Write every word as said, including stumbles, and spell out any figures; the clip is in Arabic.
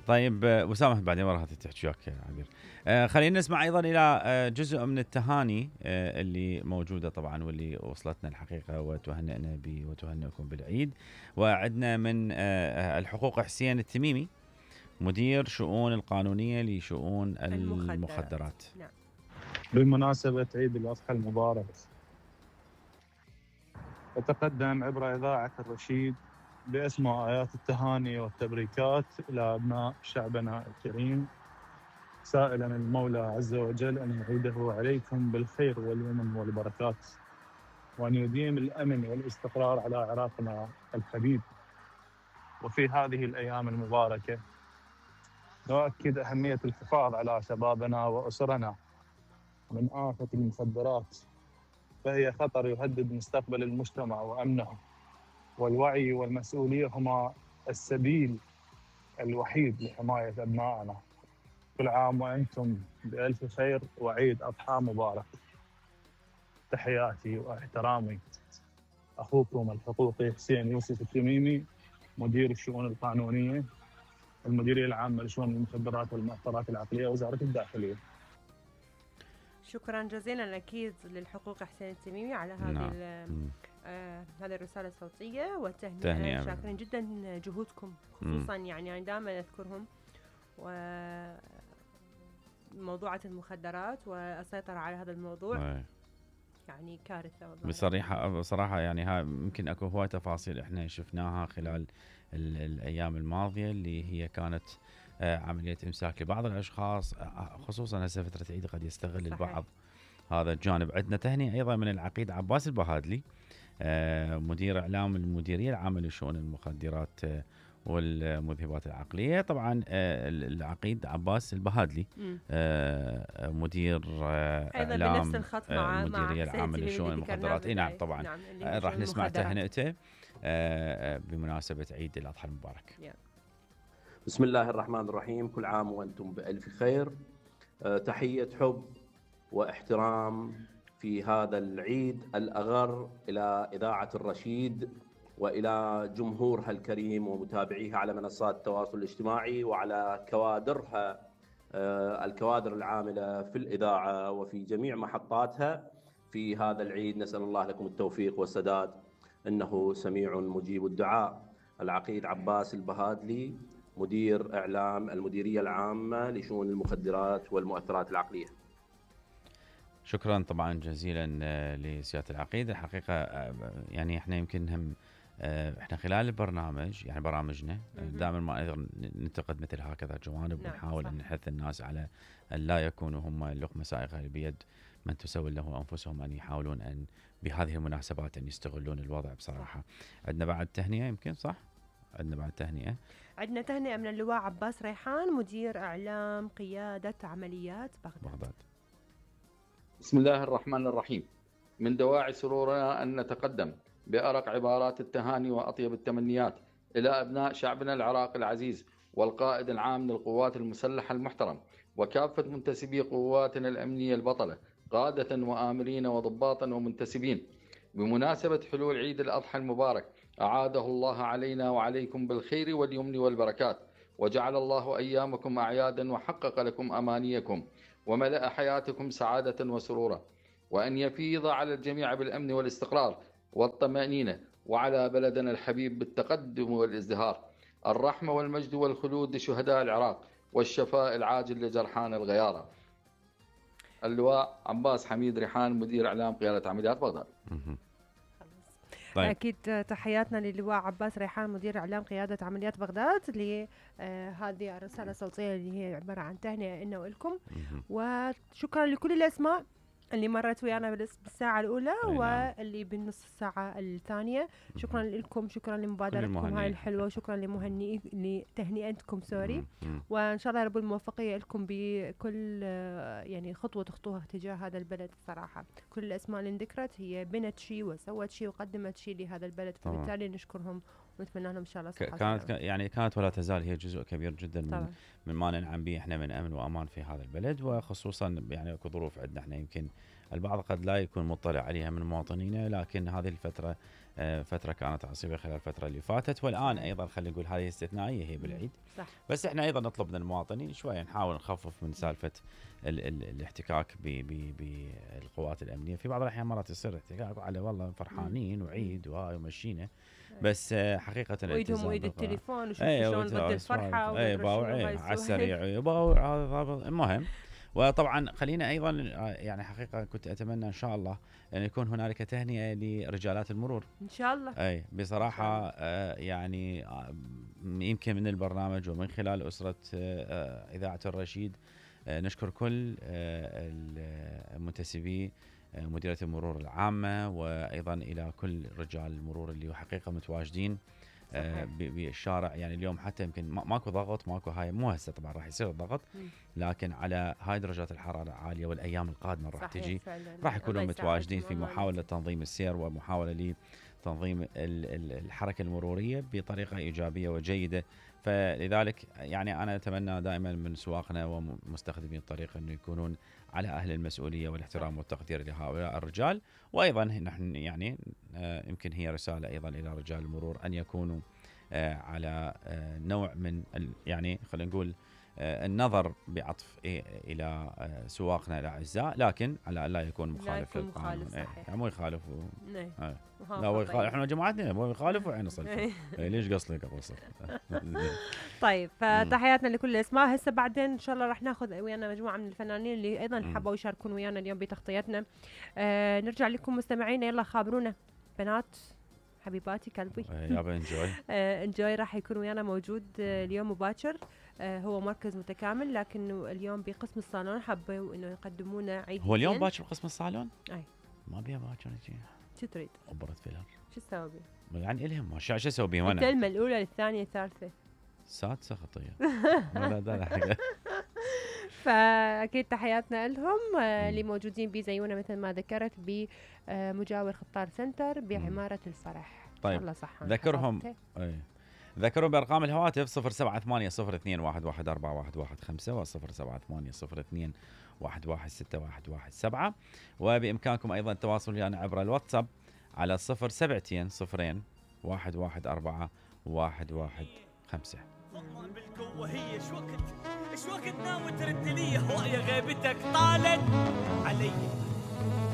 طيب آه، وسامح بعدين مرة تحكي وياك عبير. آه خلينا نسمع ايضا الى آه جزء من التهاني آه اللي موجوده طبعا واللي وصلتنا الحقيقه، وتهنئنا به وتهنئكم بالعيد. وعدنا من آه الحقوق حسين التميمي، مدير شؤون القانونيه لشؤون المخدرات. المخدرات. نعم. بمناسبة عيد الأضحى المبارك، أتقدم عبر إذاعة الرشيد بأسماء آيات التهاني والتبريكات إلى أبناء شعبنا الكريم، سائلا المولى عز وجل أن يعيده عليكم بالخير واليمن والبركات، وأن يديم الأمن والاستقرار على عراقنا الحبيب. وفي هذه الأيام المباركة نؤكد أهمية الحفاظ على شبابنا وأسرنا من آفة المخدرات، فهي خطر يهدد مستقبل المجتمع وأمنه، والوعي والمسؤولية هما السبيل الوحيد لحماية أبنائنا. كل عام وأنتم بألف خير وعيد أضحى مبارك. تحياتي واحترامي، أخوكم الحقوقي حسين يوسف التميمي، مدير الشؤون القانونية، المديرية العامة لشؤون المخدرات والمؤثرات العقلية، وزارة الداخلية. شكرا جزيلا أكيد للحقوق حسين التميمي على هذه نعم. آه هذه الرسالة الصوتية والتهنئة. شاكرين جدا جهودكم، خصوصا مم. يعني دائما أذكرهم، وموضوعة المخدرات والسيطرة على هذا الموضوع أي. يعني كارثة والله. بصراحة بصراحة يعني ها يمكن اكو هواي تفاصيل احنا شفناها خلال ال الايام الماضية، اللي هي كانت آه عملية امساك لبعض الاشخاص، آه خصوصا هسه فترة عيد قد يستغل صحيح. البعض هذا الجانب. عندنا تهنئة ايضا من العقيد عباس البهادلي، آه مدير اعلام المديرية العامة لشؤون المخدرات آه والمذهبات العقلية. طبعا آه العقيد عباس البهادلي آه مدير آه اعلام آه المديرية العامة لشؤون المخدرات. اي نعم طبعا نعم. آه راح نسمع تهنئته آه بمناسبة عيد الأضحى المبارك. yeah. بسم الله الرحمن الرحيم، كل عام وأنتم بألف خير. آه تحية حب واحترام في هذا العيد الأغر إلى إذاعة الرشيد وإلى جمهورها الكريم ومتابعيها على منصات التواصل الاجتماعي وعلى كوادرها الكوادر العاملة في الإذاعة وفي جميع محطاتها في هذا العيد. نسأل الله لكم التوفيق والسداد، إنه سميع مجيب الدعاء. العقيد عباس البهادلي، مدير إعلام المديرية العامة لشؤون المخدرات والمؤثرات العقلية. شكرا طبعا جزيلا لسيادة العقيد. الحقيقة يعني احنا يمكن هم احنا خلال البرنامج يعني برامجنا دائما ما ايضا ننتقد مثل هكذا جوانب، نعم ونحاول ان نحث الناس على ان لا يكونوا هم لقمة سائغة بيد من تسول له انفسهم، ان يحاولون ان بهذه المناسبات ان يستغلون الوضع بصراحة. عندنا بعد تهنئة يمكن صح؟ عندنا بعد تهنئة عندنا تهنئة من اللواء عباس ريحان، مدير اعلام قيادة عمليات بغداد. بغداد. بسم الله الرحمن الرحيم. من دواعي سرورنا أن نتقدم بأرق عبارات التهاني وأطيب التمنيات إلى أبناء شعبنا العراقي العزيز والقائد العام للقوات المسلحة المحترم وكافة منتسبي قواتنا الأمنية البطلة، قادة وآمرين وضباطا ومنتسبين، بمناسبة حلول عيد الأضحى المبارك. أعاده الله علينا وعليكم بالخير واليمن والبركات، وجعل الله أيامكم أعيادا وحقق لكم أمانيكم وملأ حياتكم سعادة وسرورا، وأن يفيض على الجميع بالأمن والاستقرار والطمأنينة، وعلى بلدنا الحبيب بالتقدم والازدهار. الرحمة والمجد والخلود لشهداء العراق، والشفاء العاجل لجرحان الغيارة. اللواء عباس حميد ريحان، مدير إعلام قيادة عمليات بغداد. طيب. أكيد تحياتنا للواء عباس ريحان، مدير إعلام قيادة عمليات بغداد، لهذه الرسالة الصوتية اللي هي عبارة عن تهنئة إنه ولكم. وشكرا لكل الأسماء اللي مرت ويانا بالساعة الأولى واللي بالنص الساعة الثانية. شكرا لكم، شكرا لمبادرتكم هاي الحلوة، وشكرا لمهنئ لتهنئتكم سوري. وإن شاء الله رب الموفقية لكم بكل يعني خطوة تخطوها تجاه هذا البلد. صراحة كل الأسماء اللي انذكرت هي بنت شيء وسوت شيء وقدمت شيء لهذا البلد، فبالتالي نشكرهم ونتمنى لهم إن شاء الله صحة. كانت يعني كانت ولا تزال هي جزء كبير جدا من, من ما ننعم به احنا من أمن وأمان في هذا البلد، وخصوصا يعني اكو ظروف عندنا احنا يمكن البعض قد لا يكون مطلع عليها من مواطنينا، لكن هذه الفترة فترة كانت عصيبة خلال الفترة اللي فاتت، والآن أيضا خلينا نقول هذه استثنائية هي بالعيد. صح. بس احنا أيضا نطلب من المواطنين شوية نحاول نخفف من سالفة ال ال الاحتكاك بالقوات الأمنية. في بعض الأحيان مرات يصير احتكاك على والله فرحانين وعيد وهاي ومشينا، بس حقيقة ويدهم ويد التليفون وشوف ايه شلون ضد الفرحة ايه باوع على السريع باوع. هذا المهم. وطبعا خلينا ايضا يعني حقيقه كنت اتمنى ان شاء الله ان يكون هنالك تهنئه لرجالات المرور ان شاء الله. اي بصراحه آه يعني آه يمكن من البرنامج ومن خلال اسره آه اذاعه الرشيد آه نشكر كل آه المنتسبي آه مديريه المرور العامه، وايضا الى كل رجال المرور اللي حقيقه متواجدين آه بالشارع. يعني اليوم حتى يمكن ماكو ضغط، ماكو هاي مو هسه طبعا راح يصير الضغط، لكن على هاي درجات الحراره العاليه والايام القادمه راح تجي راح يكونوا متواجدين في محاوله تنظيم السير ومحاوله لتنظيم الحركه المروريه بطريقه ايجابيه وجيده. فلذلك يعني انا اتمنى دائما من سواقنا ومستخدمي الطريق انه يكونون على اهل المسؤوليه والاحترام والتقدير لهؤلاء الرجال. وايضا نحن يعني آه يمكن هي رساله ايضا الى رجال المرور ان يكونوا آه على آه نوع من يعني خلينا نقول آه النظر بعطف إيه الى آه سواقنا الاعزاء، لكن على لا يكون مخالف للقانون. إيه يعني مو يخالفوا آه. لا هو يخالف، احنا جماعتنا مو يخالفوا عين صلفه. إيه ليش قصلك اقصر. طيب فتحياتنا لكل الاسماء. هسه بعدين ان شاء الله راح ناخذ ويانا مجموعه من الفنانين اللي ايضا حبوا يشاركون ويانا اليوم بتغطيتنا. آه نرجع لكم مستمعينا، يلا خابرونا بنات حبيباتي قلبي. يابا انجوي. انجوي راح يكون ويانا موجود اليوم مباشر. آه هو مركز متكامل، لكنه اليوم بقسم الصالون حبوا انه يقدمونا عيد. هو اليوم باكر بقسم الصالون؟ اي ما بيها باكر شيء. شو تريد؟ أبرد فيلر. شو تسوي بيه؟ يعني الهم شو شو اسوي بيه انا؟ الكلمة الأولى الثانية الثالثة. سادسة خطية. ولا ده حاجة. فأكيد تحياتنا لهم اللي موجودين بزيونا مثل ما ذكرت بمجاور خطار سنتر بعمارة الفرح. طيب. الله صح. ذكرهم. اي. ذكروا بأرقام الهواتف صفر سبعة ثمانية صفر اثنين واحد واحد أربعة واحد واحد خمسة وصفر سبعة ثمانية صفر اثنين واحد واحد ستة واحد واحد سبعة، وبإمكانكم أيضا التواصل ويانا عبر الواتساب على صفر سبعتين صفرين واحد واحد أربعة واحد واحد خمسة. بالقوة هي ايش وقت ايش وقت ناوي ترد لي هواية غيبتك طالت علي.